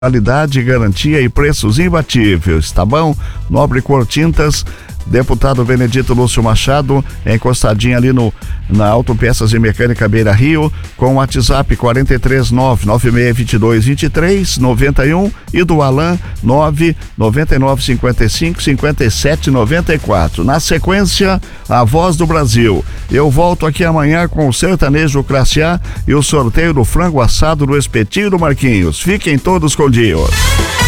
Qualidade, garantia e preços imbatíveis, tá bom? Nobre Cor Tintas, deputado Benedito Lúcio Machado, encostadinho ali na Autopeças e Mecânica Beira Rio, com o WhatsApp 43996222391 e do Alan 999555794. Na sequência, a Voz do Brasil. Eu volto aqui amanhã com o Sertanejo Craciá e o sorteio do frango assado do Espetinho do Marquinhos. Fiquem todos com Deus.